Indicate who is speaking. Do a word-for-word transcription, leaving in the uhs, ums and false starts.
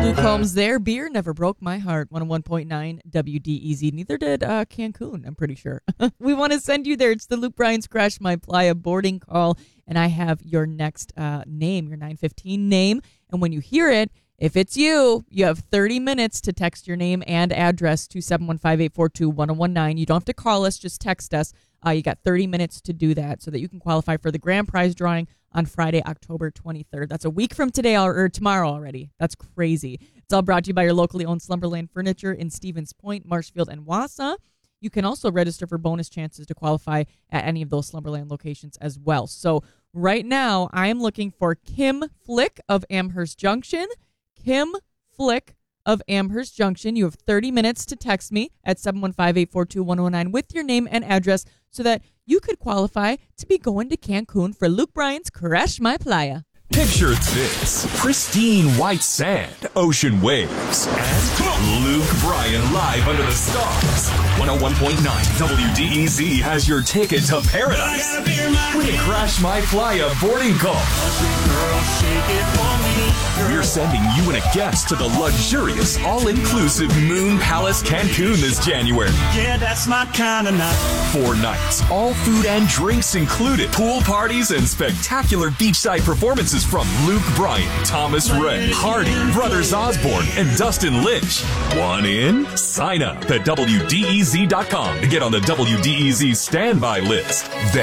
Speaker 1: Luke Combs there. Beer never broke my heart. one oh one point nine W D E Z. Neither did uh, Cancun, I'm pretty sure. We want to send you there. It's the Luke Bryan's Crash My Playa boarding call. And I have your next uh, name, your nine fifteen name. And when you hear it, if it's you, you have thirty minutes to text your name and address to seven one five, eight four two, one oh one nine. You don't have to call us, just text us. Uh, you got thirty minutes to do that so that you can qualify for the grand prize drawing on Friday, October twenty-third. That's a week from today or, or tomorrow already. That's crazy. It's all brought to you by your locally owned Slumberland Furniture in Stevens Point, Marshfield, and Wausau. You can also register for bonus chances to qualify at any of those Slumberland locations as well. So right now, I am looking for Kim Flick of Amherst Junction. Kim Flick of Amherst Junction. You have thirty minutes to text me at seven one five, eight four two, one oh nine with your name and address so that you could qualify to be going to Cancun for Luke Bryan's Crash My Playa.
Speaker 2: Picture this: pristine white sand, ocean waves, and Luke Bryan live under the stars. one oh one point nine W D E Z has your ticket to paradise with a Crash My Playa boarding call. We're sending you and a guest to the luxurious, all-inclusive Moon Palace Cancun this January.
Speaker 3: Yeah, that's my kind of night.
Speaker 2: Four nights, all food and drinks included, pool parties and spectacular beachside performances from Luke Bryan, Thomas Rhett, Hardy, Brothers Osborne, and Dustin Lynch. Want in? Sign up at W D E Z dot com to get on the W D E Z standby list. Then